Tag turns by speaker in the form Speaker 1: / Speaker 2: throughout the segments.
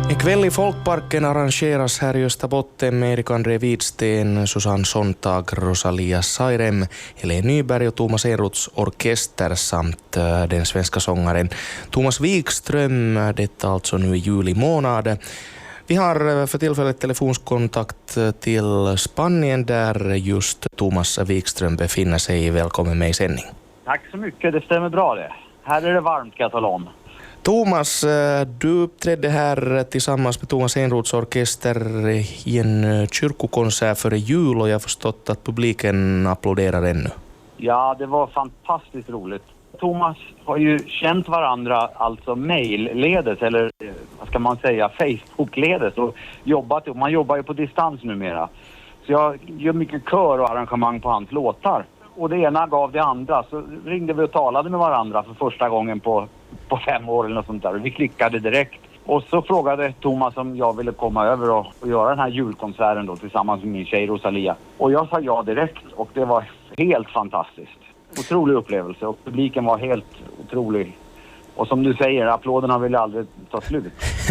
Speaker 1: Ikväll i Folkparken arrangeras här i Österbotten med Erik André Widsten, Susanne Sontag, Rosalia Sairem, Helene Nyberg och Thomas Enroths orkester samt den svenska sångaren Thomas Wikström, detta alltså nu i juli månad. Vi har för tillfället telefonskontakt till Spanien där just Thomas Wikström befinner sig. Välkommen med i sändning.
Speaker 2: Tack så mycket, det stämmer bra det. Här är det varmt, kan jag tala om.
Speaker 1: Thomas, du uppträdde här tillsammans med Thomas Enroths orkester i en kyrkokonsert före jul och jag har förstått att publiken applåderar ännu.
Speaker 2: Ja, det var fantastiskt roligt. Thomas har ju känt varandra alltså mejlledes eller vad ska man säga, Facebookledes och jobbat. Man jobbar ju på distans numera. Så jag gör mycket kör och arrangemang på hans låtar. Och det ena gav det andra, så ringde vi och talade med varandra för första gången på 5 år eller något sånt där. Vi klickade direkt. Och så frågade Thomas om jag ville komma över och göra den här julkonserten då tillsammans med min tjej Rosalia. Och jag sa ja direkt och det var helt fantastiskt. Otrolig upplevelse och publiken var helt otrolig. Och som du säger, applåderna ville aldrig ta slut.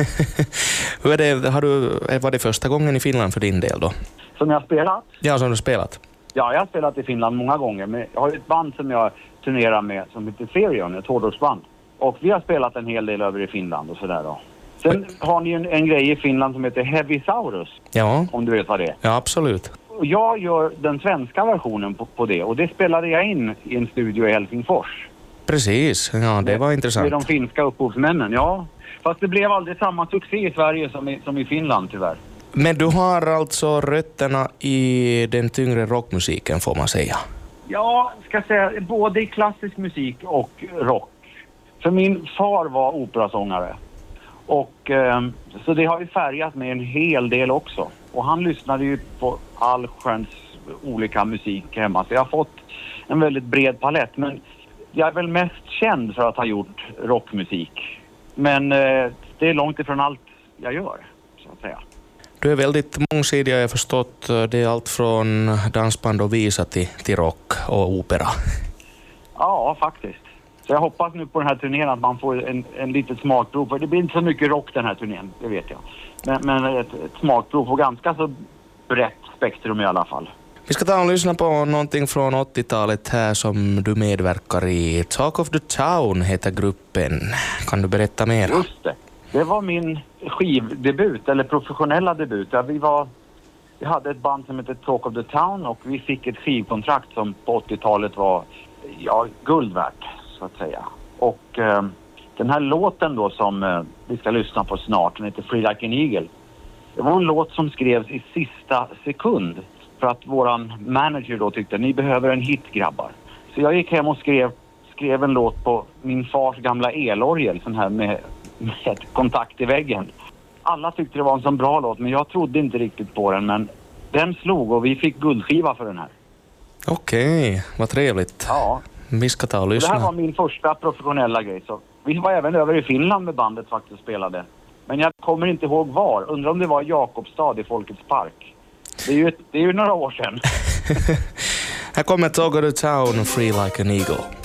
Speaker 1: Hur är det, var det första gången i Finland för din del då?
Speaker 2: Som jag har spelat?
Speaker 1: Ja, som du spelat.
Speaker 2: Ja, jag har spelat i Finland många gånger. Men jag har ett band som jag turnerar med som heter Therion, ett hårdrocksband. Och vi har spelat en hel del över i Finland och sådär då. Sen har ni en grej i Finland som heter Heavisaurus.
Speaker 1: Ja.
Speaker 2: Om du vet vad det är.
Speaker 1: Ja, absolut.
Speaker 2: Och jag gör den svenska versionen på det. Och det spelade jag in i en studio i Helsingfors.
Speaker 1: Precis, ja det var intressant.
Speaker 2: Med de finska upphovsmännen, ja. Fast det blev aldrig samma succé i Sverige som i Finland tyvärr.
Speaker 1: Men du har alltså rötterna i den tyngre rockmusiken får man säga.
Speaker 2: Ja, ska säga både i klassisk musik och rock. För min far var operasångare. Och så det har ju färgat med en hel del också. Och han lyssnade ju på allsköns olika musik hemma. Så jag har fått en väldigt bred palett. Men jag är väl mest känd för att ha gjort rockmusik. Men det är långt ifrån allt jag gör, så att säga.
Speaker 1: Du är väldigt mångsidig, jag har förstått. Det är allt från dansband och visa till rock och opera. Ja,
Speaker 2: faktiskt. Så jag hoppas nu på den här turnén att man får en litet smakprov. För det blir inte så mycket rock den här turnén, det vet jag. Men ett smakprov på ganska så brett spektrum i alla fall.
Speaker 1: Vi ska ta och lyssna på någonting från 80-talet här som du medverkar i. Talk of the Town heter gruppen. Kan du berätta mer?
Speaker 2: Just det. Det var min skivdebut, eller professionella debut. Vi hade ett band som hette Talk of the Town och vi fick ett skivkontrakt som på 80-talet var guld värt, så att säga. Och den här låten då som vi ska lyssna på snart, den heter Free Like an Eagle. Det var en låt som skrevs i sista sekund för att våran manager då tyckte ni behöver en hit, grabbar. Så jag gick hem och skrev en låt på min fars gamla elorgel, sån här med kontakt i väggen. Alla tyckte det var en sån bra låt, men jag trodde inte riktigt på den, men den slog och vi fick guldskiva för den här.
Speaker 1: Okej, vad trevligt.
Speaker 2: Ja.
Speaker 1: Vi ska ta och lyssna.
Speaker 2: Det här var min första professionella grej. Så vi var även över i Finland med bandet faktiskt och spelade. Men jag kommer inte ihåg var. Undrar om det var Jakobstad i Folkets park. Det är ju några år sedan.
Speaker 1: Här kommer Talk of the Town, Free Like an Eagle.